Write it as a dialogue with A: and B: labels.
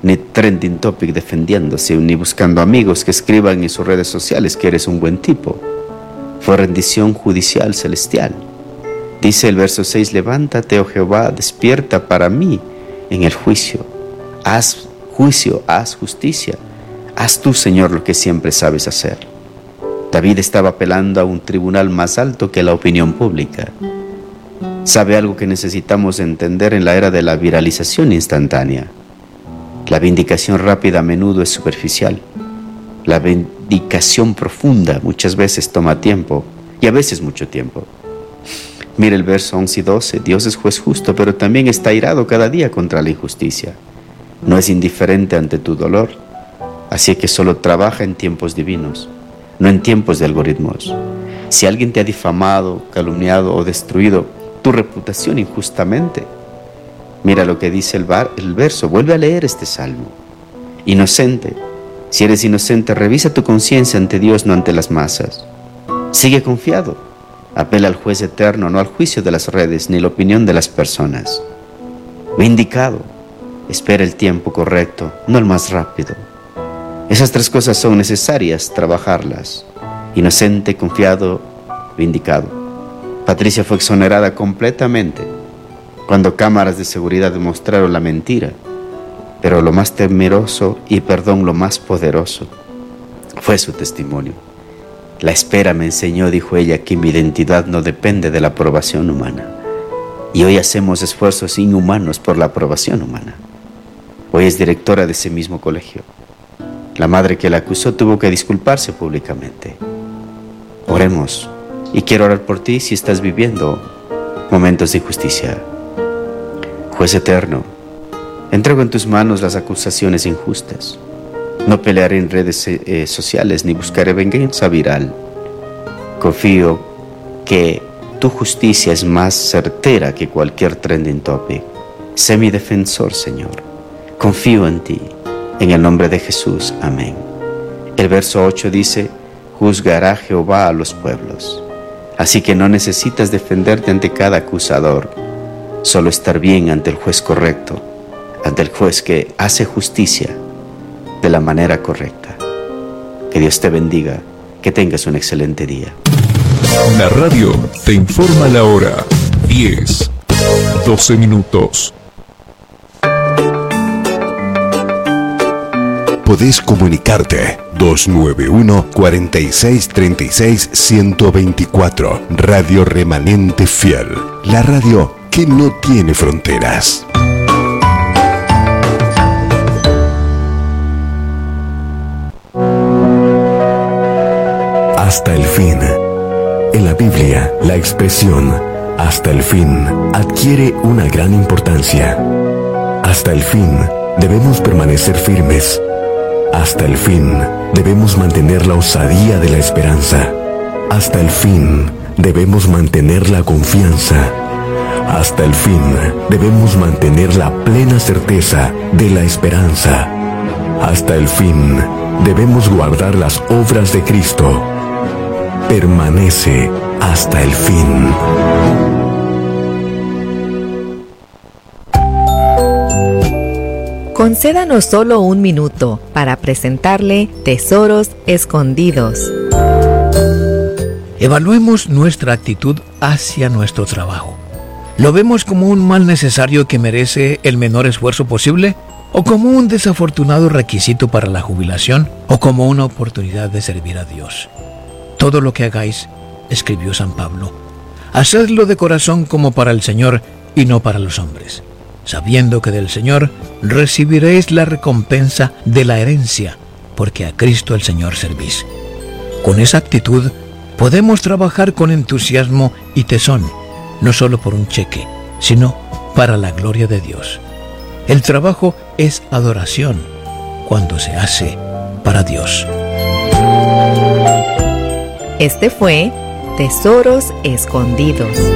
A: ni trending topic defendiéndose, ni buscando amigos que escriban en sus redes sociales que eres un buen tipo. Fue rendición judicial celestial. Dice el verso 6, levántate, oh Jehová, despierta para mí en el juicio. Haz juicio, haz justicia. Haz tú, Señor, lo que siempre sabes hacer. David estaba apelando a un tribunal más alto que la opinión pública. ¿Sabe algo que necesitamos entender en la era de la viralización instantánea? La vindicación rápida a menudo es superficial. La vindicación profunda muchas veces toma tiempo, y a veces mucho tiempo. Mira el verso 11 y 12. Dios es juez justo, pero también está airado cada día contra la injusticia. No es indiferente ante tu dolor, así que solo trabaja en tiempos divinos, no en tiempos de algoritmos. Si alguien te ha difamado, calumniado o destruido tu reputación injustamente, mira lo que dice el verso. Vuelve a leer este salmo. Inocente, si eres inocente, revisa tu conciencia ante Dios, no ante las masas. Sigue confiado. Apela al juez eterno, no al juicio de las redes ni la opinión de las personas. Vindicado, espera el tiempo correcto, no el más rápido. Esas tres cosas son necesarias trabajarlas: inocente, confiado, vindicado. Patricia fue exonerada completamente cuando cámaras de seguridad demostraron la mentira, pero lo más temeroso lo más poderoso fue su testimonio. La espera me enseñó, dijo ella, que mi identidad no depende de la aprobación humana. Y hoy hacemos esfuerzos inhumanos por la aprobación humana. Hoy es directora de ese mismo colegio. La madre que la acusó tuvo que disculparse públicamente. Oremos, y quiero orar por ti si estás viviendo momentos de injusticia. Juez eterno, entrego en tus manos las acusaciones injustas. No pelearé en redes sociales ni buscaré venganza viral. Confío que tu justicia es más certera que cualquier trending topic. Sé mi defensor, Señor. Confío en ti. En el nombre de Jesús. Amén. El verso 8 dice: juzgará Jehová a los pueblos. Así que no necesitas defenderte ante cada acusador. Solo estar bien ante el juez correcto, ante el juez que hace justicia de la manera correcta. Que Dios te bendiga, que tengas un excelente día.
B: La radio te informa la hora. 10:12 minutos.
C: Podés comunicarte 291-4636-124. Radio Remanente Fiel. La radio que no tiene fronteras. Hasta el fin. En la Biblia, la expresión hasta el fin adquiere una gran importancia. Hasta el fin debemos permanecer firmes. Hasta el fin debemos mantener la osadía de la esperanza. Hasta el fin debemos mantener la confianza. Hasta el fin debemos mantener la plena certeza de la esperanza. Hasta el fin debemos guardar las obras de Cristo. Permanece hasta el fin.
D: Concédanos solo un minuto para presentarle Tesoros Escondidos.
E: Evaluemos nuestra actitud hacia nuestro trabajo. ¿Lo vemos como un mal necesario que merece el menor esfuerzo posible? ¿O como un desafortunado requisito para la jubilación? ¿O como una oportunidad de servir a Dios? Todo lo que hagáis, escribió San Pablo, hacedlo de corazón como para el Señor y no para los hombres, sabiendo que del Señor recibiréis la recompensa de la herencia, porque a Cristo el Señor servís. Con esa actitud podemos trabajar con entusiasmo y tesón, no solo por un cheque, sino para la gloria de Dios. El trabajo es adoración cuando se hace para Dios.
D: Este fue Tesoros Escondidos.